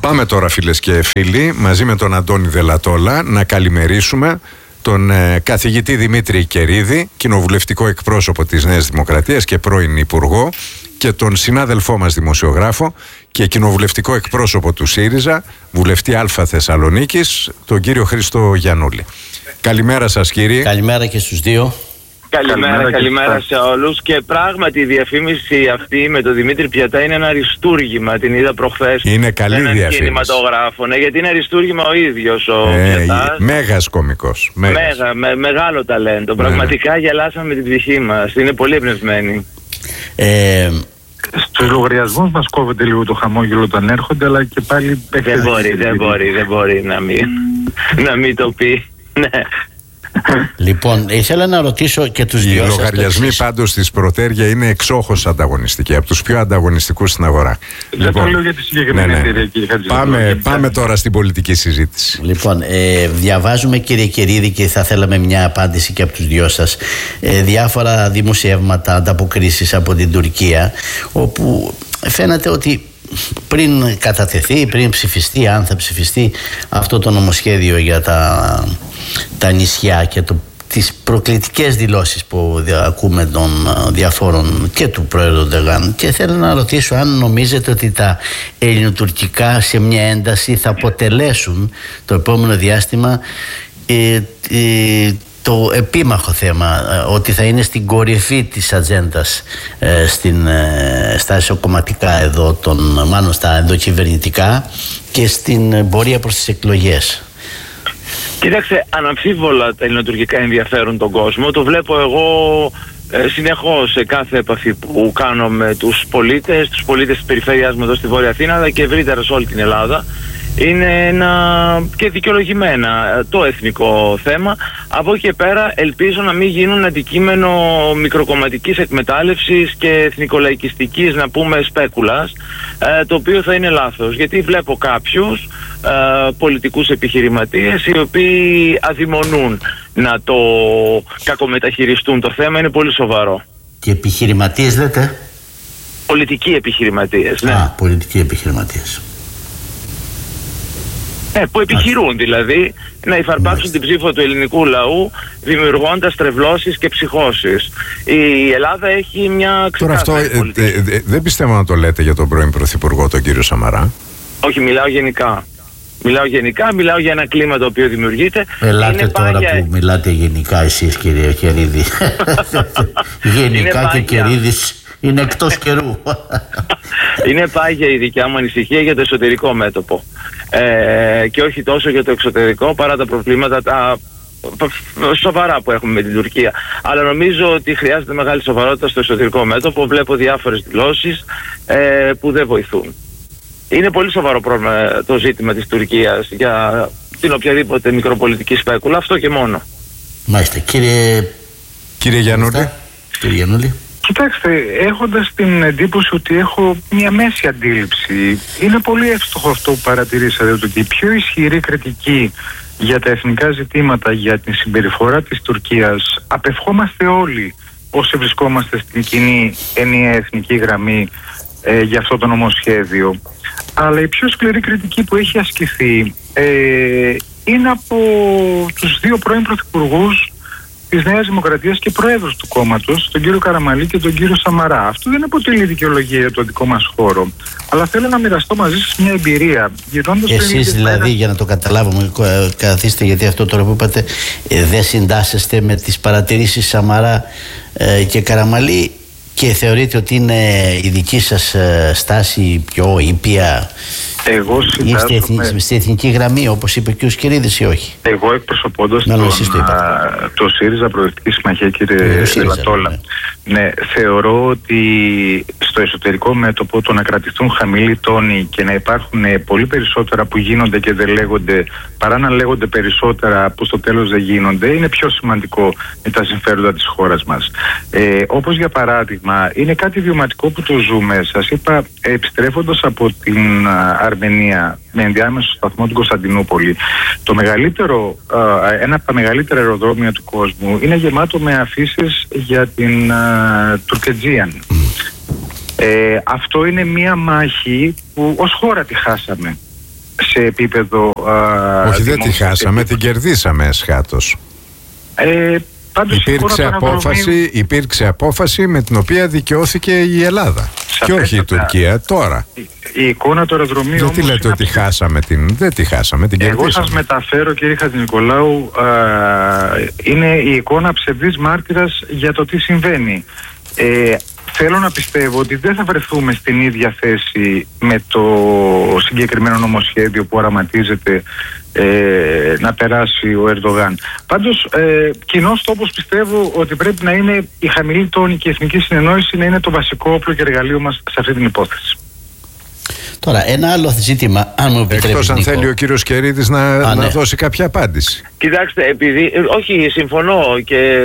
Πάμε τώρα, φίλες και φίλοι, μαζί με τον Αντώνη Δελατόλα να καλημερίσουμε τον καθηγητή Δημήτρη Κερίδη, κοινοβουλευτικό εκπρόσωπο της Νέας Δημοκρατίας και πρώην Υπουργό, και τον συνάδελφό μας δημοσιογράφο και κοινοβουλευτικό εκπρόσωπο του ΣΥΡΙΖΑ, βουλευτή Α Θεσσαλονίκης, τον κύριο Χρήστο Γιαννούλη. Καλημέρα σας, κύριε. Καλημέρα και στους δύο. Καλημέρα σε όλους. Και πράγματι η διαφήμιση αυτή με τον Δημήτρη Πιατά είναι ένα αριστούργημα. Την είδα προχθές. Είναι καλή διαφήμιση. Κινηματογράφο, ναι, γιατί είναι αριστούργημα ο ίδιος ο Πιατάς. Μέγας κωμικός. Μεγάλο ταλέντο. Πραγματικά γελάσαμε με την ψυχή μας. Είναι πολύ εμπνευσμένοι. Στους λογαριασμούς μας κόβεται λίγο το χαμόγελο όταν έρχονται, αλλά και πάλι... Δεν μπορεί να μην το πει. Ναι. Λοιπόν, ήθελα να ρωτήσω και τους δυο σας. Οι λογαριασμοί πάντως της Πρωτέργεια είναι εξόχως ανταγωνιστικοί, από τους πιο ανταγωνιστικούς στην αγορά. Δεν το λέω για τη συγκεκριμένη εταιρεία, κύριε Χατζηδάκη. Πάμε τώρα στην πολιτική συζήτηση. Λοιπόν, διαβάζουμε, κύριε Κερίδη, και θα θέλαμε μια απάντηση και από τους δυο σας, διάφορα δημοσιεύματα, ανταποκρίσεις από την Τουρκία, όπου φαίνεται ότι πριν κατατεθεί, πριν ψηφιστεί, αν θα ψηφιστεί αυτό το νομοσχέδιο για τα νησιά και τις προκλητικές δηλώσεις που ακούμε των διαφόρων και του Πρόεδρου Ντεγάν, και θέλω να ρωτήσω αν νομίζετε ότι τα ελληνοτουρκικά σε μια ένταση θα αποτελέσουν το επόμενο διάστημα το επίμαχο θέμα, ότι θα είναι στην κορυφή της ατζέντας στα εσωκομματικά εδώ, μάλλον στα ενδοκυβερνητικά, και στην πορεία προς τις εκλογές. Κοίταξε, αναμφίβολα τα ελληνοτουρκικά ενδιαφέρουν τον κόσμο. Το βλέπω εγώ συνεχώς σε κάθε επαφή που κάνω με τους πολίτες της περιφέρειάς μου εδώ στη Βόρεια Αθήνα, αλλά και ευρύτερα σε όλη την Ελλάδα. Είναι και δικαιολογημένα το εθνικό θέμα. Από εκεί και πέρα ελπίζω να μην γίνουν αντικείμενο μικροκομματικής εκμετάλλευσης και εθνικολαϊκιστικής, να πούμε, σπέκουλας, το οποίο θα είναι λάθος, γιατί βλέπω κάποιους πολιτικούς επιχειρηματίες οι οποίοι αδειμονούν να το κακομεταχειριστούν το θέμα. Είναι πολύ σοβαρό. Και επιχειρηματίες λέτε? Πολιτικοί επιχειρηματίες, ναι. Πολιτικοί επιχειρηματίες. Που επιχειρούν δηλαδή να υφαρπάξουν την ψήφο του ελληνικού λαού, δημιουργώντας τρευλώσεις και ψυχώσεις. Η Ελλάδα έχει μια ξεκάθαρη πολιτική. Δεν πιστεύω να το λέτε για τον πρώην Πρωθυπουργό, τον κύριο Σαμαρά. Όχι, μιλάω γενικά. Μιλάω για ένα κλίμα το οποίο δημιουργείται. Ελάτε τώρα που μιλάτε γενικά εσείς, κύριε Κερίδη. Γενικά και Κερίδης είναι εκτός καιρού. Είναι πάγια η δικιά μου ανησυχία για το εσωτερικό μέτωπο, και όχι τόσο για το εξωτερικό, παρά τα προβλήματα τα σοβαρά που έχουμε με την Τουρκία. Αλλά νομίζω ότι χρειάζεται μεγάλη σοβαρότητα στο εσωτερικό μέτωπο. Βλέπω διάφορες δηλώσεις που δεν βοηθούν. Είναι πολύ σοβαρό πρόβλημα το ζήτημα της Τουρκίας για την οποιαδήποτε μικροπολιτική σπέκουλα, αυτό και μόνο. Μάλιστα. Κύριε Γιαννούλη. Κοιτάξτε, έχοντας την εντύπωση ότι έχω μια μέση αντίληψη, είναι πολύ εύστοχο αυτό που παρατηρήσατε, ότι η πιο ισχυρή κριτική για τα εθνικά ζητήματα, για την συμπεριφορά της Τουρκίας, απευχόμαστε όλοι όσοι βρισκόμαστε στην κοινή ενιαία εθνική γραμμή για αυτό το νομοσχέδιο. Αλλά η πιο σκληρή κριτική που έχει ασκηθεί είναι από τους δύο πρώην πρωθυπουργούς της Νέας Δημοκρατίας και προέδρους του κόμματος, τον κύριο Καραμαλή και τον κύριο Σαμαρά. Αυτό δεν αποτελεί δικαιολογία για το δικό μας χώρο. Αλλά θέλω να μοιραστώ μαζί σας μια εμπειρία. Εσείς δηλαδή, για να το καταλάβουμε, καθίστε, γιατί αυτό τώρα που είπατε, δεν συντάσσεστε με τις παρατηρήσεις Σαμαρά και Καραμαλή, και θεωρείτε ότι είναι η δική σας στάση πιο ήπια? Εγώ είστε στη εθνική γραμμή, όπως είπε και ο Κερίδης, ή όχι? Εγώ εκπροσωπώντας το ΣΥΡΙΖΑ Προοδευτική Συμμαχία, κύριε Δελατόλα, ναι, θεωρώ ότι στο εσωτερικό μέτωπο το να κρατηθούν χαμηλοί τόνοι και να υπάρχουν πολύ περισσότερα που γίνονται και δεν λέγονται, παρά να λέγονται περισσότερα που στο τέλος δεν γίνονται, είναι πιο σημαντικό με τα συμφέροντα της χώρας μας. Όπως για παράδειγμα, είναι κάτι βιωματικό που το ζούμε. Σας είπα, επιστρέφοντας από την Αρμενία με ενδιάμεσο σταθμό την Κωνσταντινούπολη, ένα από τα μεγαλύτερα αεροδρόμια του κόσμου είναι γεμάτο με αφήσεις για την Τουρκετζίαν. Αυτό είναι μία μάχη που ως χώρα τη χάσαμε. σε επίπεδο... Όχι, δεν τη χάσαμε, την κερδίσαμε εσχάτως. Πάντως υπήρξε απόφαση με την οποία δικαιώθηκε η Ελλάδα και όχι η Τουρκία τώρα. Η εικόνα του αεροδρομίου... Γιατί λέτε ότι δεν τη χάσαμε, την κερδίσαμε. Εγώ σας μεταφέρω, κύριε Χατζηνικολάου, είναι η εικόνα ψευδής μάρτυρας για το τι συμβαίνει. Θέλω να πιστεύω ότι δεν θα βρεθούμε στην ίδια θέση με το συγκεκριμένο νομοσχέδιο που οραματίζεται να περάσει ο Ερντογάν. Πάντως, κοινός τόπος πιστεύω ότι πρέπει να είναι η χαμηλή τόνη και η εθνική συνεννόηση να είναι το βασικό όπλο και εργαλείο μας σε αυτή την υπόθεση. Τώρα, ένα άλλο ζήτημα, αν μου επιτρέπεις, εκτός αν Νίκο, θέλει ο κύριος Κερίδης να δώσει κάποια απάντηση. Κοιτάξτε, επειδή, όχι, συμφωνώ και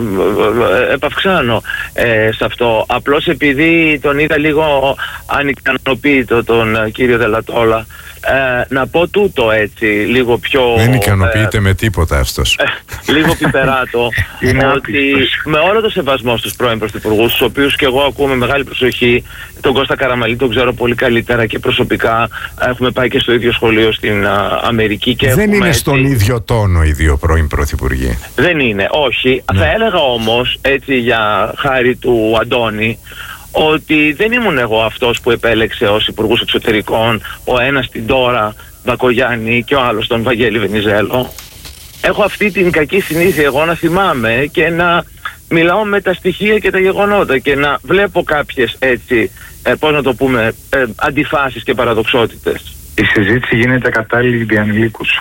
επαυξάνω σε αυτό. Απλώς επειδή τον είδα λίγο ανικανοποίητο τον κύριο Δελατόλα, να πω τούτο έτσι, λίγο πιο... Δεν ικανοποιείται με τίποτα αυτός. Λίγο πιπεράτο, ότι με όλο το σεβασμό στους πρώην πρωθυπουργούς, τους οποίους και εγώ ακούω με μεγάλη προσοχή, τον Κώστα Καραμανλή τον ξέρω πολύ καλύτερα και προσωπικά, έχουμε πάει και στο ίδιο σχολείο στην Αμερική και δεν είναι στον ίδιο τόνο οι δύο πρώην πρωθυπουργοί. Δεν είναι, όχι. Ναι. Θα έλεγα όμως, έτσι για χάρη του Αντώνη, ότι δεν ήμουν εγώ αυτός που επέλεξε ως υπουργούς εξωτερικών, ο ένας την Τώρα Μπακογιάννη και ο άλλος τον Βαγγέλη Βενιζέλο. Έχω αυτή την κακή συνήθεια εγώ να θυμάμαι και να μιλάω με τα στοιχεία και τα γεγονότα και να βλέπω κάποιες έτσι, πώς να το πούμε, αντιφάσεις και παραδοξότητες. Η συζήτηση γίνεται κατάλληλη για ανηλίκους.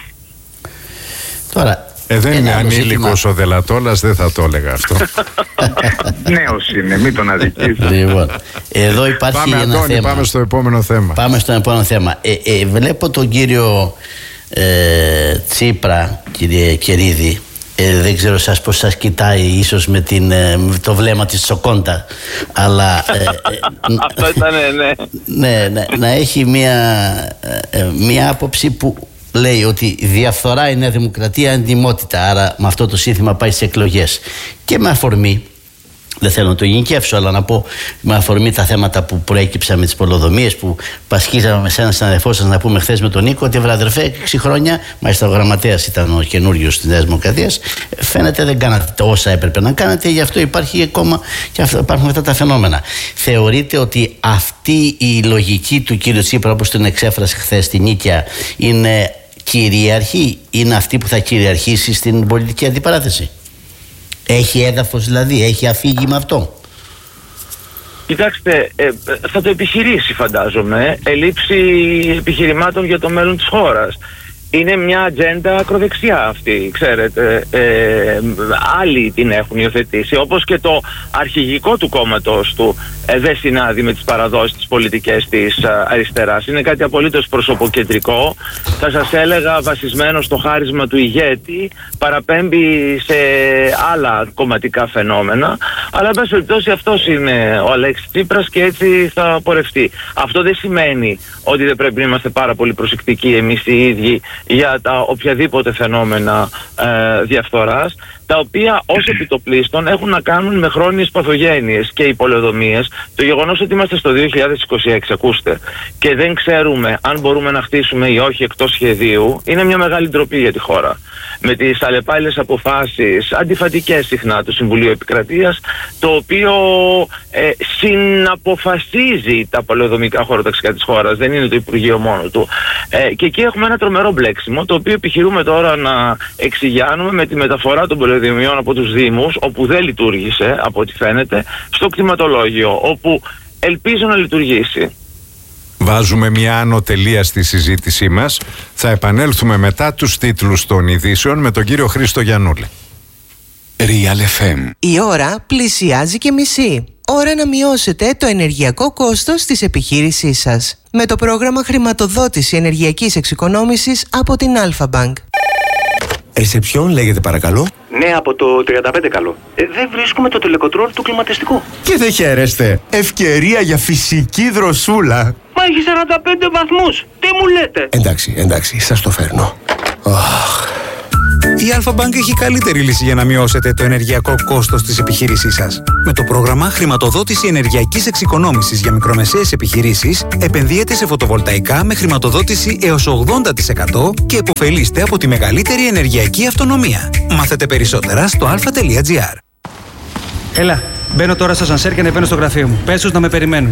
Τώρα, δεν είναι ανήλικος ο Δελατόλας, δεν θα το έλεγα αυτό. Νέος είναι, μην τον αδικείς. Λοιπόν, εδώ υπάρχει ένα θέμα. Πάμε στο επόμενο θέμα. Πάμε στο επόμενο θέμα. Βλέπω τον κύριο Τσίπρα, κύριε Κερίδη, δεν ξέρω σας πώς σας κοιτάει, ίσως με το βλέμμα της Τσοκόντα, αλλά αυτό ήταν, ναι, να έχει μια άποψη που λέει ότι διαφθορά η Νέα Δημοκρατία, εντιμότητα, άρα με αυτό το σύνθημα πάει στις εκλογές. Και με αφορμή, δεν θέλω να το γενικεύσω, αλλά να πω με αφορμή τα θέματα που προέκυψαν με τις πολεοδομίες που πασχίζαμε με έναν συναδελφό σας να πούμε χθες με τον Νίκο, ότι βραδερφέ 6 χρόνια, μάλιστα ο γραμματέας ήταν ο καινούριος της Νέας Δημοκρατίας, φαίνεται δεν κάνατε όσα έπρεπε να κάνετε, γι' αυτό υπάρχει ακόμα και υπάρχουν αυτά τα φαινόμενα. Θεωρείτε ότι αυτή η λογική του κύριου Τσίπρα, όπως την εξέφρασε χθες στην Νίκαια, είναι κυρίαρχη, είναι αυτή που θα κυριαρχήσει στην πολιτική αντιπαράθεση? Έχει έδαφος δηλαδή, έχει αφήγημα αυτό? Κοιτάξτε, θα το επιχειρήσει φαντάζομαι, ελήψη επιχειρημάτων για το μέλλον της χώρας. Είναι μια ατζέντα ακροδεξιά αυτή, ξέρετε. Άλλοι την έχουν υιοθετήσει, όπως και το αρχηγικό του κόμματος του δεν συνάδει με τις παραδόσεις της πολιτικές της αριστεράς. Είναι κάτι απολύτως προσωποκεντρικό, θα σας έλεγα βασισμένο στο χάρισμα του ηγέτη, παραπέμπει σε άλλα κομματικά φαινόμενα, αλλά εν πάση περιπτώσει αυτός είναι ο Αλέξης Τσίπρας και έτσι θα πορευτεί. Αυτό δεν σημαίνει ότι δεν πρέπει να είμαστε πάρα πολύ προσεκτικοί εμείς οι ίδιοι για τα οποιαδήποτε φαινόμενα διαφθοράς, τα οποία ως επιτοπλίστων έχουν να κάνουν με χρόνιες παθογένειες και οι πολεοδομίες. Το γεγονός ότι είμαστε στο 2026, ακούστε, και δεν ξέρουμε αν μπορούμε να χτίσουμε ή όχι εκτός σχεδίου, είναι μια μεγάλη ντροπή για τη χώρα. Με τις αλλεπάλληλες αποφάσεις, αντιφατικές συχνά, του Συμβουλίου Επικρατείας, το οποίο συναποφασίζει τα πολεοδομικά χωροταξικά της χώρας, δεν είναι το Υπουργείο μόνο του. Και εκεί έχουμε ένα τρομερό μπλέξιμο, το οποίο επιχειρούμε τώρα να εξηγιάνουμε με τη μεταφορά των πολεοδομιών από τους Δήμους, όπου δεν λειτουργήσε από ό,τι φαίνεται, στο κτηματολόγιο, όπου ελπίζω να λειτουργήσει. Βάζουμε μια άνω τελεία στη συζήτησή μας. Θα επανέλθουμε μετά τους τίτλους των ειδήσεων με τον κύριο Χρήστο Γιαννούλη. Real FM. Η ώρα πλησιάζει και μισή. Ώρα να μειώσετε το ενεργειακό κόστος της επιχείρησής σας με το πρόγραμμα χρηματοδότηση ενεργειακής εξοικονόμησης από την Alpha Bank. Ρεσεψιόν λέγεται παρακαλώ. Ναι, από το 35 καλό. Δεν βρίσκουμε το τηλεκοντρόλ του κλιματιστικού. Και δεν χαίρεστε. Ευκαιρία για φυσική δροσούλα. Μα έχει 45 βαθμούς. Τι μου λέτε? Εντάξει, σας το φέρνω. Η Αλφα-Bank έχει καλύτερη λύση για να μειώσετε το ενεργειακό κόστος της επιχείρησής σας. Με το πρόγραμμα Χρηματοδότηση Ενεργειακής Εξοικονόμησης για μικρομεσαίες επιχειρήσεις, επενδύετε σε φωτοβολταϊκά με χρηματοδότηση έως 80% και επωφελείστε από τη μεγαλύτερη ενεργειακή αυτονομία. Μάθετε περισσότερα στο alpha.gr. Έλα, μπαίνω τώρα στο ασανσέρ και ανεβαίνω στο γραφείο μου. Πες τους να με περιμένουν.